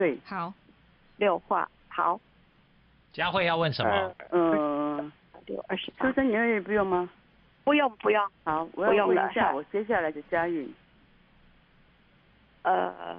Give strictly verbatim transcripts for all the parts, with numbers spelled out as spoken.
对， 好， 六画，好。 佳慧要问什么？ 呃，六二十八。 出生年月日不用吗？ 不用不用。 好，我要问一下了我接下来的家运。 呃，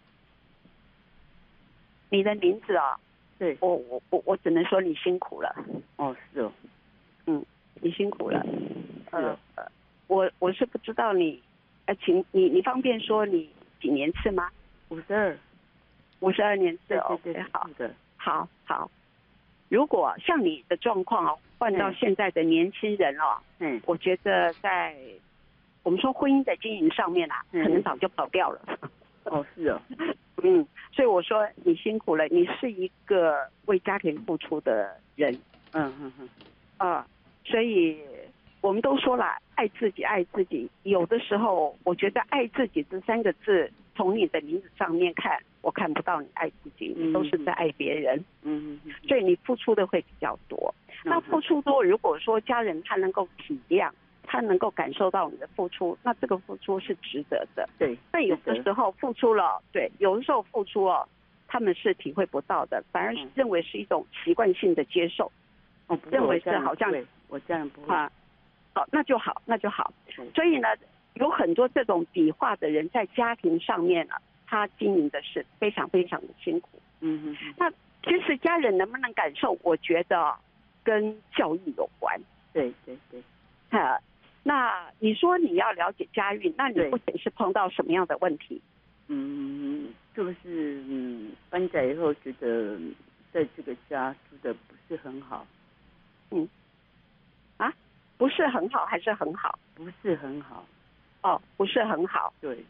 你的名字啊、哦， 对， 我我我我只能说你辛苦了。 哦，是哦， 嗯，你辛苦了。 是哦， 呃，我我是不知道你，呃，请你你方便说你几年次吗？ 五十二， 五十二年次。 对对对， OK， 好的， 好好。如果像你的状况哦，换到现在的年轻人哦， 嗯， 我觉得在我们说婚姻的经营上面啊， 嗯可能早就跑掉了。 哦，是哦， 嗯，所以我说你辛苦了，你是一个为家庭付出的人。 嗯嗯嗯， 啊、所以我们都说了，爱自己，爱自己。有的时候，我觉得“爱自己”这三个字，从你的名字上面看，我看不到你爱自己，你都是在爱别人。 嗯嗯， 所以你付出的会比较多。那付出多，如果说家人他能够体谅，他能够感受到你的付出，那这个付出是值得的。 对。 但有的时候付出了，对，有的时候付出哦，他们是体会不到的，反而是认为是一种习惯性的接受。 哦， 认为是好像我家人不会啊，好，那就好，那就好。所以呢，有很多这种笔画的人在家庭上面呢，他经营的是非常非常的辛苦。 嗯嗯。 那其实家人能不能感受，我觉得跟教育有关。 对对对。 啊，那你说你要了解家运，那你目前是碰到什么样的问题？ 嗯，就是嗯，搬家以后觉得在这个家住的不是很好。 嗯，啊，不是很好还是很好？ 不是很好。 哦，不是很好。 对。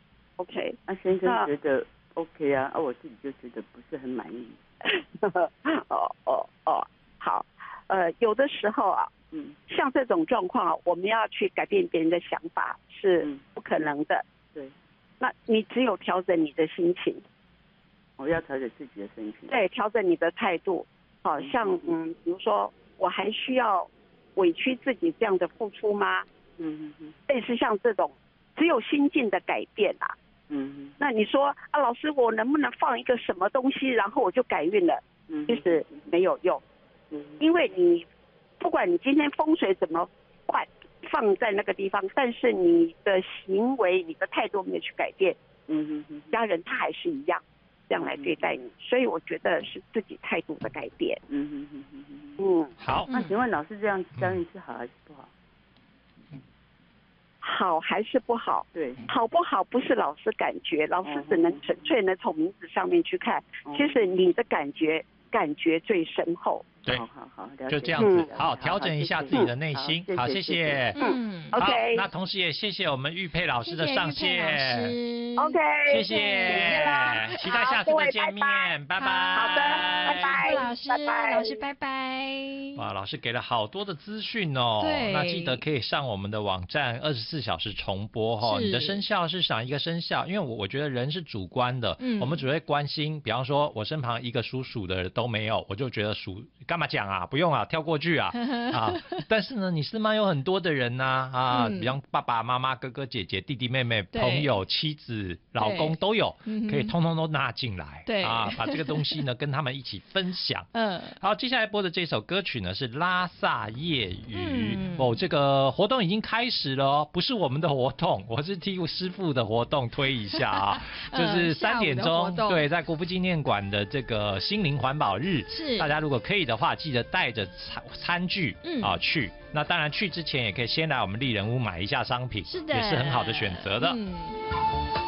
OK， 那、啊、先生觉得 OK 啊，啊，我自己就觉得不是很满意。 哦哦哦，好，呃，有的时候啊， 嗯， 像这种状况啊，我们要去改变别人的想法是不可能的。 嗯、对。 那你只有调整你的心情。 我要调整自己的心情。 对，调整你的态度。好像嗯，比如说。我还需要委屈自己这样的付出吗？ 嗯嗯嗯， 类似像这种，只有心境的改变啊。 嗯嗯。 那你说啊，老师，我能不能放一个什么东西，然后我就改运了？ 嗯， 其实没有用。 嗯， 因为你不管你今天风水怎么换，放在那个地方，但是你的行为、你的态度没有去改变， 嗯嗯嗯， 家人他还是一样。这样来对待你，所以我觉得是自己态度的改变。 嗯嗯嗯嗯嗯。 嗯， 好。 那请问老师这样家运是好还是不好？ 好还是不好？ 对， 好不好不是老师感觉，老师只能纯粹的从名字上面去看。 哦、 其实你的感觉，感觉最深厚。 对， 好好好， 就这样子。嗯、好，调整一下自己的内心。好，谢谢。 嗯 ，OK。那同时也谢谢我们玉佩老师的上线。 OK， 谢谢，期待下次的见面，拜拜。 好的，拜拜， 老师，老师拜拜。 哇，老师给了好多的资讯哦。 对， 那记得可以上我们的网站，二十四小时重播哈、哦。你的生肖是哪一个生肖？因为我我觉得人是主观的，嗯，我们只会关心，比方说我身旁一个属鼠的都没有，我就觉得属干嘛讲啊？不用啊，跳过去啊啊！但是呢，你身旁有很多的人呐 啊, 啊、嗯，比方爸爸妈妈、哥哥姐姐、弟弟妹妹、朋友、妻子、老公都有，可以通通都纳进来，对啊，把这个东西呢跟他们一起分享。嗯，好，接下来播的这首歌曲呢是拉萨夜雨、嗯、哦，这个活动已经开始了哦，不是我们的活动，我是替师傅的活动推一下啊，就是三点钟，对，在国父纪念馆的这个心灵环保日，是大家如果可以的话，记得带着餐餐具、嗯、啊去。那当然去之前也可以先来我们丽人屋买一下商品，是的，也是很好的选择的。嗯